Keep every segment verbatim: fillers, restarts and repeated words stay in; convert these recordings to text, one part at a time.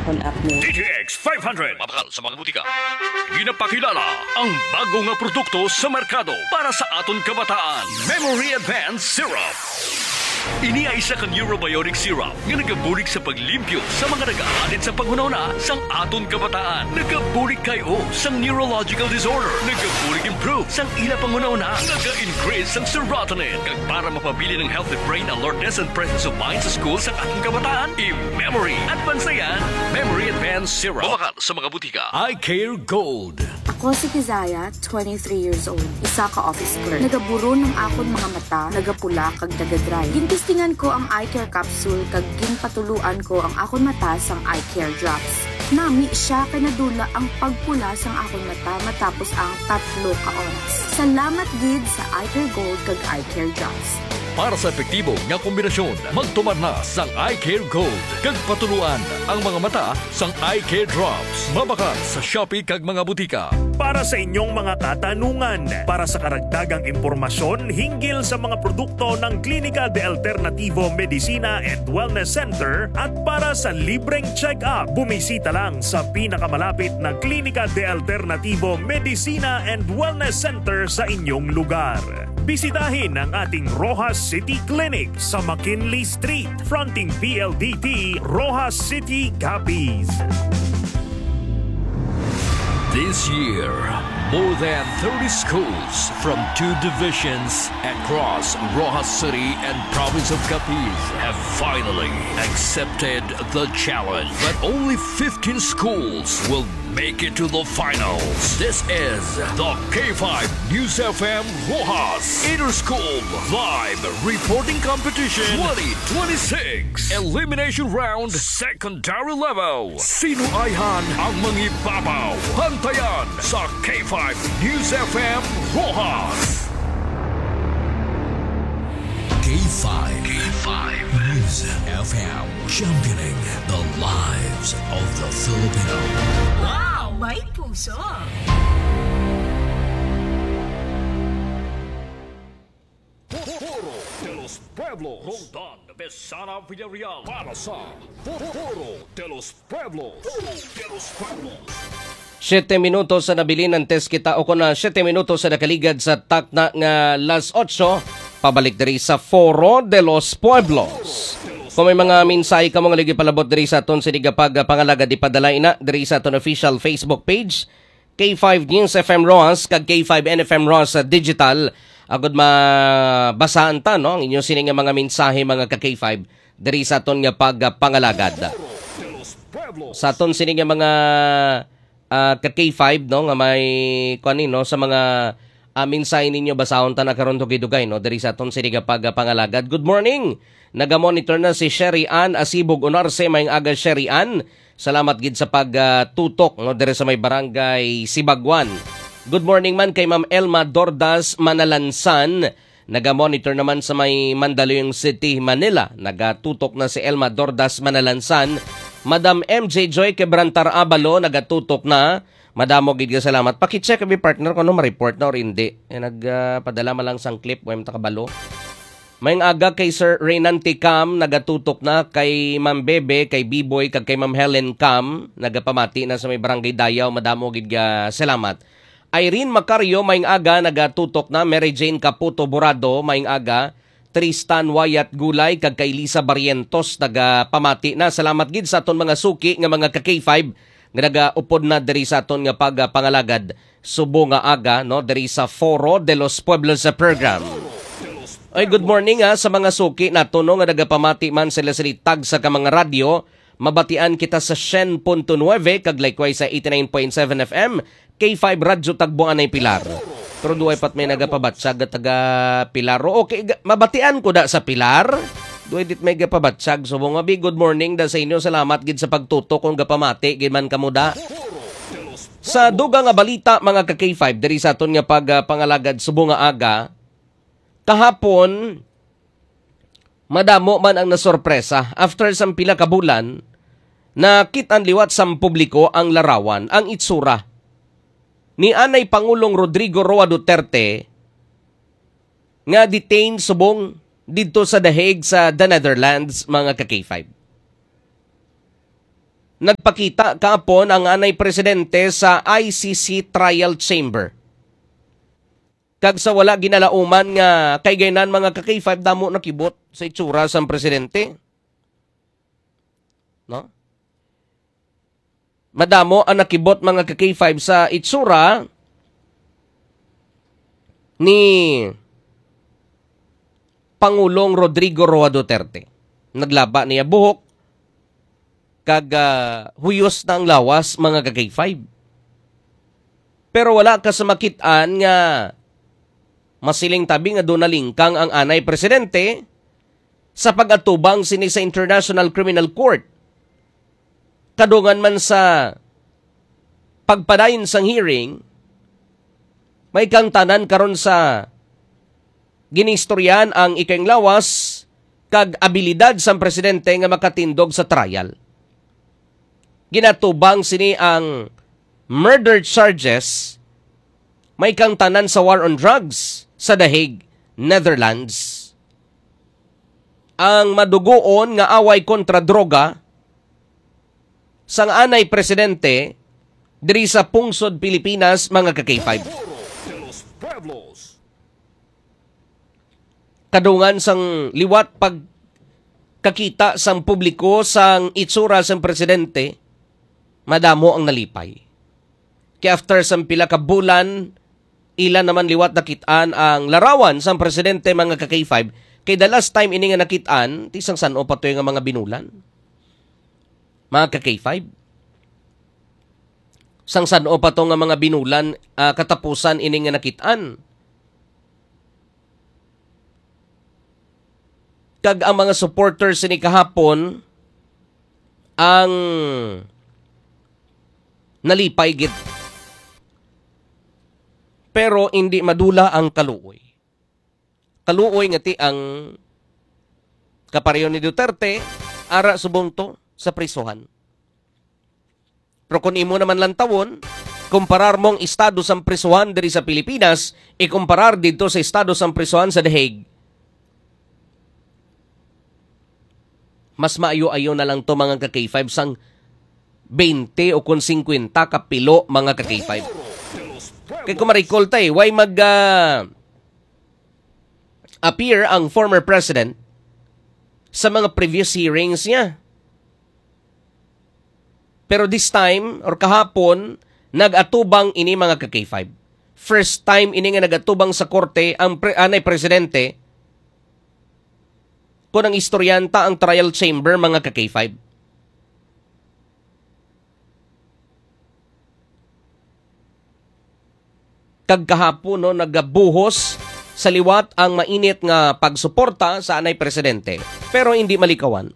akong acne. D T X five hundred. Mabakal sa mga butika. Ginapakilala ang bago nga produkto sa merkado para sa aton kabataan. Memory Advanced Syrup. Ini ay isa ka neurobiotic syrup nga nagabulig sa paglimpyo sa mga nagaalit sa panghunahuna sang aton kabataan. Nagabulig kayo sang neurological disorder. Nagabulig improve sang ila panghunahuna. Naga-increase sang serotonin. Kag para mapabili ng healthy brain alertness and presence of mind sa school sang aton kabataan. I-Memory Advanced na yan. Memory Advanced Syrup. Mabakal sa mga butika. I Care Gold. Ako si Kizaya, twenty-three years old. Isa ka office clerk. Nagaburo ng akon mga mata, nagapula kag nagadry. Gintistingan ko ang eye care capsule kag ginpatuluan ko ang akon mata sang eye care drops. Nami siya kay nadula ang pagpula sang akon mata matapos ang tatlo ka oras. Salamat gid sa Eye Care Gold kag Eye Care Drops. Para sa epektibo nga kombinasyon, magtumar na sang Eye Care Gold. Kag patuluan ang mga mata sang Eye Care Drops. Mabakal sa Shopee kag mga butika. Para sa inyong mga katanungan, para sa karagdagang impormasyon hinggil sa mga produkto ng Klinika de Alternativo Medicina and Wellness Center at para sa libreng check-up, bumisita lang sa pinakamalapit na Klinika de Alternativo Medicina and Wellness Center sa inyong lugar. Bisitahin ang ating Rojas City Clinic sa McKinley Street, fronting P L D T, Rojas City, Capiz. This year, more than thirty schools from two divisions across Rojas City and province of Capiz have finally accepted the challenge. But only fifteen schools will make it to the finals. This is the K five News F M Rojas Inter-School Live Reporting Competition twenty twenty-six. Elimination Round Secondary Level. Sino ayhan ang mangibabaw? Pantayan sa K five News F M Rojas. K five. K five News F M. Championing the lives of the Filipino. Wow! May puso! Foro de los Pueblos. Roldan Besana Villarreal. Para sa Foro de los Pueblos. Foro de los Pueblos. Siyete minutos sa nabilin ng test kita o kuna siyete minutos sa nakaligad sa takna nga las otso. Pabalik diri sa Foro de los Pueblos. Kung may mga minsay ka mga ligi palabot diri sa aton sinigapag pangalaga di padalay na diri sa aton official Facebook page K five News F M Rojas kag K five N F M Rojas Digital agud mabasaan ta no ang inyo sining mga mensahe mga ka K five diri sa aton nga pagpangalagad. Sa aton sining mga uh, ka K five no nga may kuan no sa mga uh, mensahe ninyo basahon ta na karon dugay no diri sa aton sining pagpangalagad. Good morning. Naga-monitor na si Sherry Ann Asibog Unarse mayong aga Sherry Ann. Salamat gid sa pagtutok uh, no dire sa may barangay Sibagwan. Good morning man kay Ma'am Elma Dordas Manalansan. Naga-monitor naman sa may Mandaluyong City, Manila. Nagatutok na si Elma Dordas Manalansan. Madam M J Joy Quebrantar Abalo nagatutok na. Madamo gid ka salamat. Paki-check kami partner kung ano ma-report na or hindi. Eh, nagpadala uh, lang sang clip wem ta kabalo. Mayng aga kay Sir Reynante Cam nagatutok na kay Ma'am Bebe, kay B-Boy kag kay Ma'am Helen Cam nagapamati na sa may barangay Dayaw. Madamo gid ka salamat. Irene Macario mayng aga nagatutok na. Mary Jane Caputo Borado mayng aga. Tristan Wyatt Gulay kag kay Lisa Barrientos nagapamati na. Salamat gid sa aton mga suki nga mga ka K five nga nagaupod na diri sa aton nga pagpangalagad subo nga aga no diri sa Foro de los Pueblos sa program. Ay, good morning ha sa mga suki nato no nga nagapamati man sila sa tag sa ka mga radyo. Mabatian kita sa one oh point nine kag likewise sa eighty-nine point seven F M K five Radyo Tagbuan ay Pilar. Pero duay pat may nagapabatsag at taga Pilar. Okay, mabatian ko da sa Pilar. Duay dit may gapabatsag. So mga big good morning da sa inyo. Salamat gid sa pagtutok kung gapamati gid man kamuda. Sa dugang nga balita mga ka K five diri sa aton nga pagpangalagad subo nga aga. Kahapon, madamo man ang nasorpresa after sang pila ka bulan nakit-an liwat sa publiko ang larawan, ang itsura ni Anay Pangulong Rodrigo Roa Duterte nga detained subong dito sa The Hague sa The Netherlands mga ka K five. nagpakita kaapon ang anay presidente sa I C C trial chamber. Kag sa wala ginalauman nga kay gaynan mga ka-K five damo nakibot sa itsura sang presidente. No? Madamo ang nakibot mga ka-K five sa itsura ni Pangulong Rodrigo Roa Duterte. Naglaba niya buhok kag uh, huyos na ang lawas mga ka-K five. Pero wala ka sa makitaan nga masiling tabi nga doon nalingkang ang anay presidente sa pag-atubang sini sa International Criminal Court. Kadungan man sa pagpadayon sang hearing, may kang tanan karon sa ginistoryan ang ikeng lawas kag abilidad sang presidente nga makatindog sa trial. Ginatubang sini ang murder charges, may kang tanan sa war on drugs sa The Hague, Netherlands. Ang madugoon nga away kontra droga sang anay presidente diri sa pungsod Pilipinas mga ka-K five. Kadungan sang liwat pag kakita sang publiko sang itsura sang presidente, madamo ang nalipay. Kaya after sang pila ka bulan, ilan naman liwat nakitaan ang larawan sang presidente mga ka-K five, kay the last time ini nga nakitaan, tisang san o patoy nga mga binulan. Mga ka-K five. Sang san o pato nga mga binulan, uh, katapusan ini nga nakitaan. Kag ang mga supporters ni kahapon ang nalipay gid. Pero hindi madula ang kaluoy. Kaluoy nga ti ang kapareho ni Duterte ara subong to sa prisuhan. Pero kung imo naman lang tawon, kumparar mong estado sang prisuhan diri sa Pilipinas, ikumparar dito sa estado sang prisuhan sa The Hague, mas maayo-ayo na lang to mga ka-K five sang twenty o kung fifty kapilo mga ka-K five. Kaya kung ma-recall tayo, why mag uh, appear ang former president sa mga previous hearings niya. Pero this time, or kahapon, nag-atubang ini mga ka-K five. First time ini nga nag-atubang sa korte ang pre- anay presidente kung ang istoryanta ang trial chamber mga ka-K five. Kagkahapon no, nagabuhos sa liwat ang mainit nga pagsuporta sa anay presidente. Pero hindi malikawan.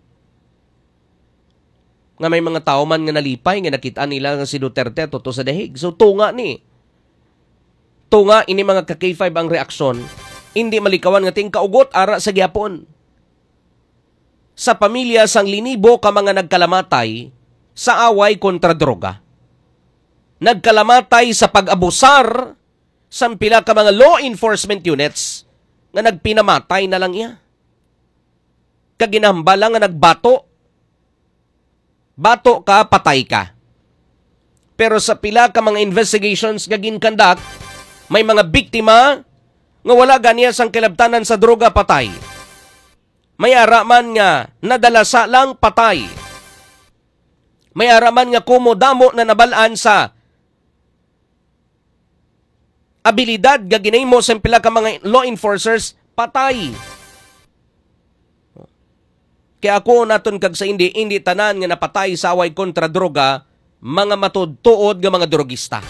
Nga may mga tao man nga nalipay, nga nakita nila nga si Duterte toto sa dahig. So tunga ni. Tunga ini mga ka-K five ang reaksyon. Hindi malikawan nga ting kaugot ara sa gyapon. Sa pamilya sang linibo ka mga nagkalamatay sa away kontra droga. Nagkalamatay sa pag-abusar sa pila ka mga law enforcement units nga nagpinamatay na lang iya. Kaginahambala nga nagbato. Bato ka, patay ka. Pero sa pila ka mga investigations nga ginkandak, may mga biktima nga wala ganiya sang kilabtanan sa droga, patay. May araman nga nadalasa lang, patay. May araman nga kumodamo na nabalaan sa abilidad nga ginahimo sa pila ka mga law enforcers, patay. Kaya ako naton kag sa hindi, hindi tanan nga napatay sa away kontra droga, mga matudtuod nga mga drogista.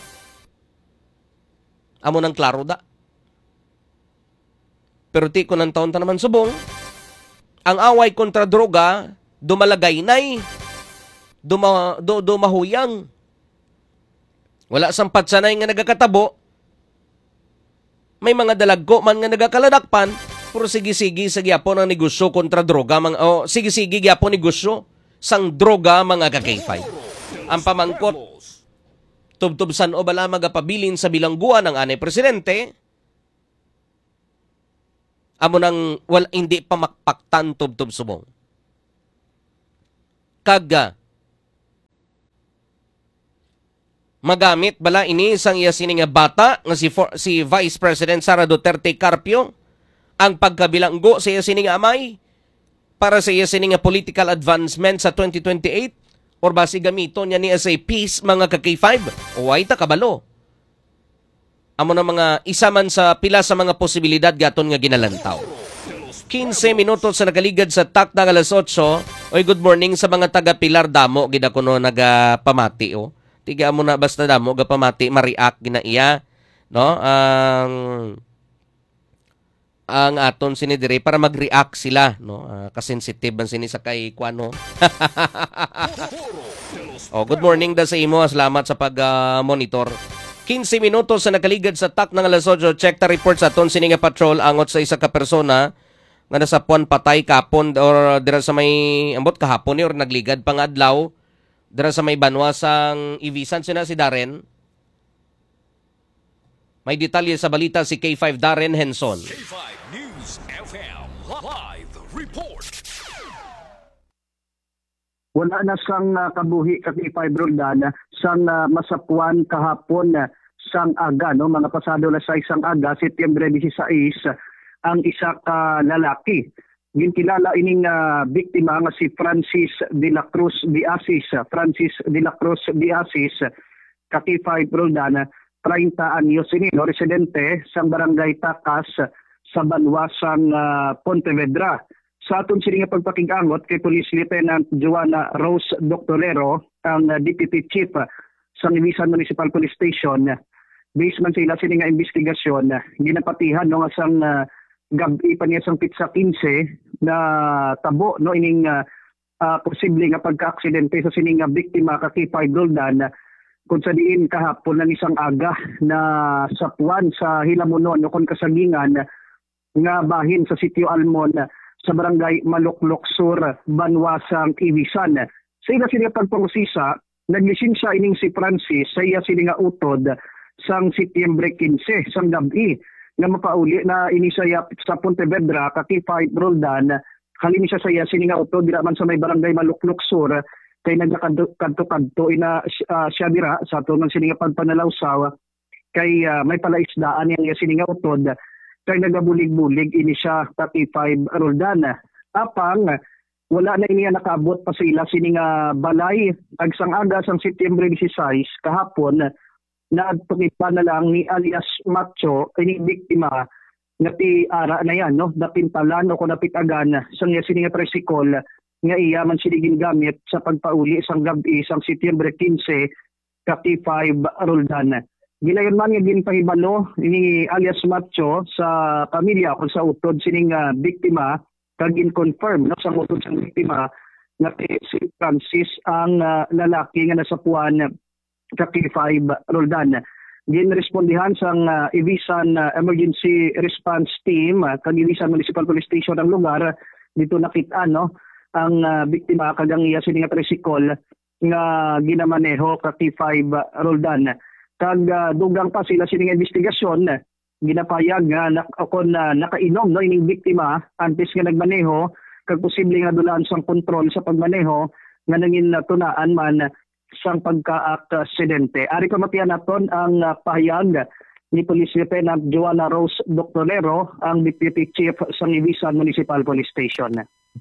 Amo nang klaro da. Pero ti ko ng taon ta naman subong, ang away kontra droga, dumalagay nay, duma, do, dumahuyang. Wala sang patsanay nga nagakatabo, may mga dalagko man nga nagakaladakpan, puro sige-sige sa gyapon ang negosyo kontra droga, mga, oh, sige-sige gyapon negosyo sang droga mga ka-K five. Ang pamangkot, tubtubsan o bala magapabilin sa bilangguan ng anay presidente, amo nang wala, hindi pa makpaktan tubtub subong. Kaga, magamit bala ini sang iya sini nga bata nga si for, si Vice President Sara Duterte Carpio ang pagkabilanggo sa iya sini nga amay para sa iya sini nga political advancement sa twenty twenty-eight or basi gamito niya ni as a peace mga ka K five o ay ta kabalo. Amo na mga isa man sa pila sa mga posibilidad gaton nga ginalantaw. quince minutos sa nakaligad sa tak na alas otso. Oy, good morning sa mga taga Pilar Damo gida kuno nagapamati o. Tiga mo na basta damo gapamati ma-react gina iya no ang ang aton sini dire para mag-react sila no uh, kasensitive man sini sa kay kuano. Oh, good morning da sa imo. Salamat sa pag-monitor. Uh, quince minutos sa nakaligad sa tak ng alas otso. Check ta report sa aton sini nga patrol angot sa isa ka persona nga nasa puan patay kapon or dira sa may ambot kahapon ni or nagligad pangadlaw dira sa may banwasang Ibisan sina si Darren. May detalye sa balita si K five Darren Henson. K five News F M Live Report. Wala na sang uh, kabuhi ka K five Roldan sang uh, masapuan kahapon uh, sang aga no mga pasado na sa isang aga Setyembre disisays ang isa ka lalaki ginkilala ining uh, biktima nga si Francis de la Cruz de Asis. Francis de la Cruz de Asis ka K five Roldan thirty anyos ini no residente sang barangay Takas sa banwasang uh, Pontevedra. Sa aton sini nga pagpakigangot kay Police Lieutenant Joanna Rose Doctorero ang uh, Deputy Chief uh, sa Ibisan Municipal Police Station. Based man sila sini nga investigasyon, uh, ginapatihan no nga sang uh, gabi pa niya sang pitsa quince na tabo no ining uh, uh, posible nga pagka-aksidente sa sini nga biktima ka K five Roldan uh, kung sa diin kahapon ng isang aga na sapuan sa Hilamunon no kon kasagingan uh, nga bahin sa Sitio Almon uh, sa barangay Maluklok Sur, Banwasang Ibisan. Sa ila sila pagpangusisa, naglisensya ining si Francis sa iya sila nga utod sang Setyembre quince, sang gabi, nga mapauli na inisaya sa Pontevedra, ka K five Roldan, halini siya sa iya sila nga utod, dira man sa may barangay Maluklok Sur, kay nagkakadto-kadto ina uh, siya dira sa tunang sila nga pagpanalawsaw, kay uh, may palaisdaan yang iya sila nga utod, kay nagabulig-bulig ini siya ka K five Roldan. Apang wala na iniya nakabot pa sila sini nga balay agsang aga sang Setyembre disisays kahapon na adtukipa na lang ni alias Macho ini biktima nga ti ara na yan no dapintalan o kun napitagan sang iya sini nga tricycle nga iya man sini gingamit sa pagpauli sang gabi sang Setyembre quince ka K five Roldan. Gilayon man nga ginpahibalo ni alias Macho sa pamilya kung sa utod sining uh, biktima kag in-confirm no sa utod sa biktima nga si Francis ang uh, lalaki nga nasapuan ka K five Roldan. Ginrespondihan sang uh, Ibisan uh, Emergency Response Team uh, kag Ibisan Municipal Police Station ang lugar dito nakit-an no ang uh, biktima kag ang iya sining tricycle nga ginamaneho ka K five Roldan. Kag uh, dugang pa sila sining investigasyon ginapayag nga nak kon uh, nakainom no ining biktima antes nga nagmaneho kag posible nga dulaan sang kontrol sa pagmaneho nga nangin tunaan man sang pagka-aksidente. Ari pamatian naton ang uh, pahayag ni Police Lieutenant Joanna Rose Doctorero, ang Deputy Chief sa Ibisan Municipal Police Station.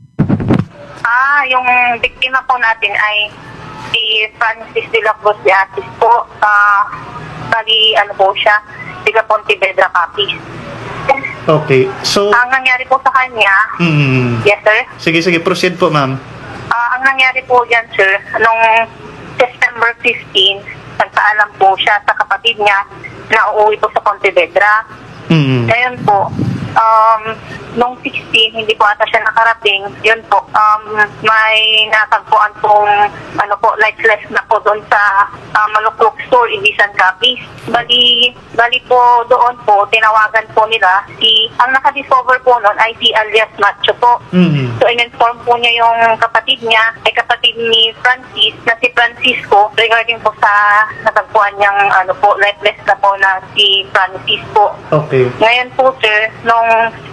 Ah, yung biktima po natin ay si Francis de la Cruz de Asis po. Uh, bali, ano po siya, tiga Pontevedra, Capiz. Okay, so... Ang nangyari po sa kanya, mm, yes sir? Sige, sige, proceed po ma'am. Uh, ang nangyari po dyan sir, noong September fifteenth, nagpaalam po siya sa kapatid niya na uuwi po sa Pontevedra. Mm. Ngayon po, um, noong sixteen, hindi po ata siya nakarating. Yun po, um, may natagpuan pong ano po, lifeless na po doon sa uh, Maluklok Store, Ibisan, Capiz. Bali, bali po doon po, tinawagan po nila si, ang nakadiscover po noon ay si alias Macho po. Mm-hmm. So, in-inform po niya yung kapatid niya, ay kapatid ni Francis, na si Francisco, regarding po sa natagpuan niyang ano po, lifeless na po na si Francis po. Okay. Ngayon po sir, nung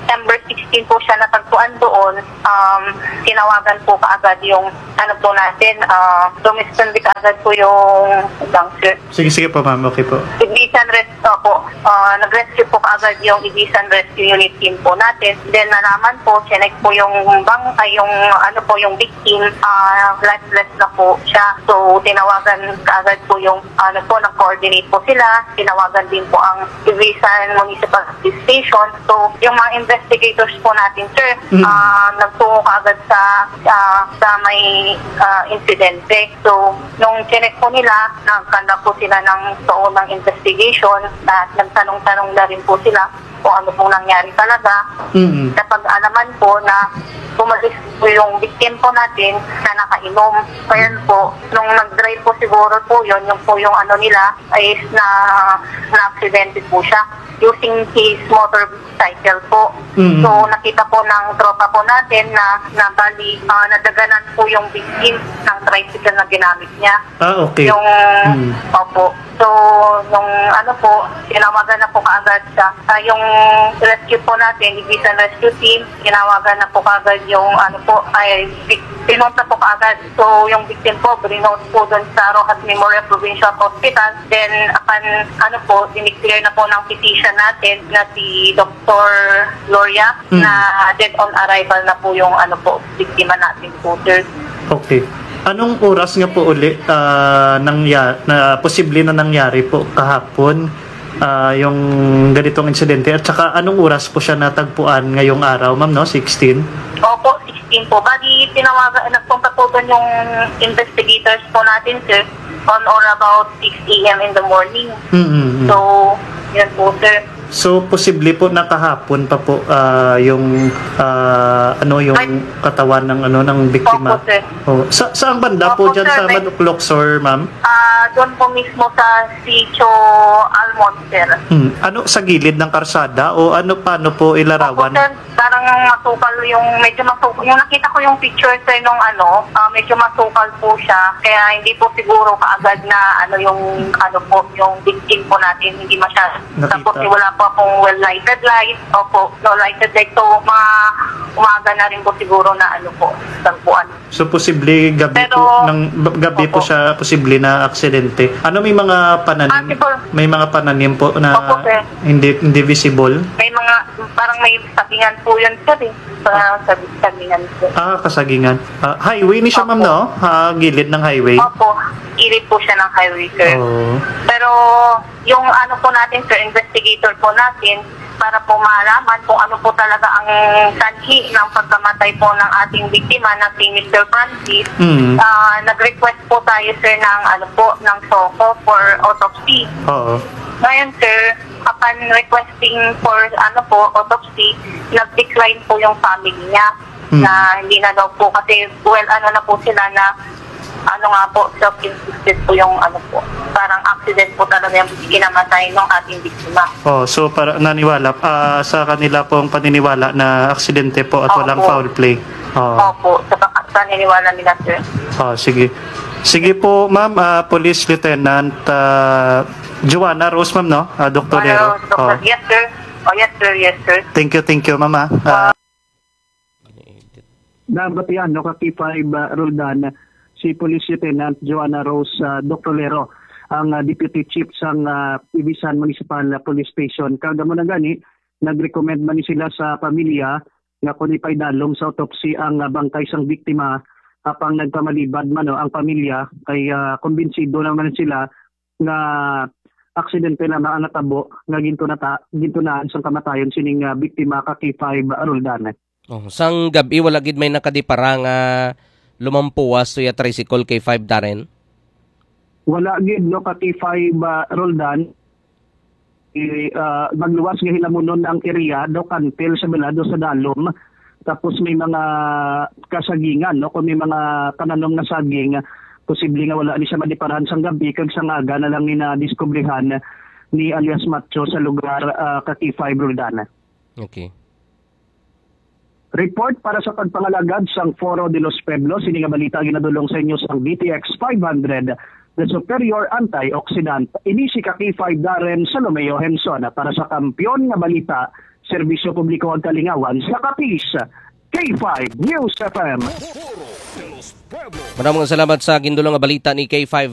September sixteen po siya natagpuan doon, um, tinawagan po kaagad yung ano po natin, uh, dumistan kaagad po yung sir. Sige, sige po ma'am. Okay po. Ibisan Rescue po, uh, nag-rescue po kaagad yung Ibisan Rescue Unit team po natin. Then nalaman po, chinek po yung bang, ay yung ano po, yung victim, uh, lifeless na po siya. So tinawagan kaagad po yung ano po, nag-coordinate po sila. Tinawagan din po ang Ibisan Municipal Station. So yung mga investigators po natin, sir, Mm. uh, nagtungo kaagad sa uh, sa may uh, insidente. So nung chinek po nila, nagkanda po sila ng toonang investigation at nagtanong-tanong na rin po sila kung ano pong nangyari talaga. Mm. Napag-alaman po na pumalis po yung victim po natin na nakainom. Kaya po, nung nag-drive po siguro po yun, yung po yung ano nila is na na-accidente po siya using his motorcycle po. Mm. So nakita po ng tropa po natin na, na bali, uh, nadaganan po yung victim ng tricycle na ginamit niya. Ah, okay. Yung, Mm. opo. So, nung ano po, tinawagan na po kaagad sa, uh, yung rescue po natin, Ibisan Rescue Team, tinawagan na po kaagad yung ano po, ay, pinunta po kaagad. So, yung victim po, brinote po doon sa Rojas Memorial Provincial Hospital. Then, upon, ano po, dineclare na po ng physician natin na si Doctor Gloria, Mm. na dead on arrival na po yung ano po, biktima natin po, sir. Okay. Anong oras nga po uli ah, nangya, na posible na nangyari po kahapon ah, yung ganitong insidente? At saka anong oras po siya natagpuan ngayong araw, ma'am, no? sixteen? Opo, sixteen po. Bali, tinawagan, nagpunta po doon yung investigators po natin, sir, on or about six a.m. in the morning. Mm-hmm. So, yun po, sir. So, posible po na kahapon pa po ah, yung ah, ano yung Ay. katawan ng ano ng biktima. Opo, sir. Oh, sa saang banda po Opo, diyan sir. sa May- Manuklok, sir, ma'am? Ah, doon po mismo sa Sitio Almond, sir. Hmm. Ano sa gilid ng karsada o ano paano po Opo, ilarawan? sir. Parang masukal yung, medyo masukal. Yung nakita ko yung picture, sir, nung ano, ah, medyo masukal po siya. Kaya hindi po siguro kaagad na ano yung, ano po, yung victim po natin, hindi masyado. Nakita. Tapos eh, wala pa pong well-lighted light. Opo, no lighted light. So, mga umaga na rin po siguro na ano po, tagpuan. So posible gabi Pero- po ng b- gabi po Opo. siya posible na aksidente. Ano may mga pananim? Ah, siguro. May mga pananim po na Opo, sir. hindi hindi visible. May mga, parang may sabingan po yun, sir, eh. Sa sabi, sabingan po. Ah, kasagingan. Ah, highway ni siya, Opo. ma'am, no? Ah, gilid ng highway. Opo, ilid po siya ng highway, sir. Oh. Pero yung ano po natin, sir, investigator po natin, para po malaman kung ano po talaga ang sanhi ng pagkamatay po ng ating biktima na si Mister Francis, Mm. ah, nag-request po tayo, sir, ng ano po, ng SOCO for autopsy. Oo. Ngayon, sir, upon requesting for ano po, autopsy, nag-decline po yung family niya Hmm. na hindi na daw po kasi, well, ano na po sila na ano nga po, self-inflicted po yung ano po, parang accident po talaga yung kinamatay ng ating biktima. Oh, so para naniwala ah, sa kanila pong paniniwala na aksidente po at Opo. walang foul play. Oh. Opo, sa paniniwala nila, sir. Oh, sige. Sige po, ma'am, ah, Police Lieutenant ah, Joanna Rose, ma'am, no? Ah, Doctor Lero. Ano, Oh. Doctor, yes, sir. Oh, yes, sir, yes, sir. Thank you, thank you, ma'am. ah. Ah, Nabatian, no, ka T five uh, Roldan, si Police Lieutenant Joanna Rose uh, Doctor Lero, ang uh, Deputy Chief sang uh, Ibisan Municipal Police Station. Kada mo na gani, nag-recommend man ni sila sa pamilya nga kung ipaidalong sa autopsy ang uh, bangkay sang biktima apang nagpamalibad man no, ang pamilya kay uh, kumbinsido naman sila nga aksidente na ang natabo nga ginto nata gintunaan sang kamatayon sining uh, biktima ka T five Roldan. Oh, sang gabi wala gid may nakadipara nga lumampuwas to ya tricycle kay five Darren. Wala gid no ka T five uh, Roldan. I, uh, magluwas nga hilamunon ang area do kantel sa belado sa dalom. Tapos may mga kasagingan no kung may mga tananong na saging posible nga wala ni siya madiparahan sang gabi kag sang aga na lang ni na diskubrihan ni alias Macho sa lugar uh, ka T five Roldan. Okay. Report para sa pagpangalagad sang Foro de los Pueblos, ini nga balita ginadulong sa inyo sang B T X five hundred, the superior antioxidant. Ini si ka T five Darren Salomeo Henson para sa kampiyon nga balita Serbisyo Publiko ang Kalingawan sa Capiz, K five News F M. Maraming salamat sa gindulong nga balita ni K five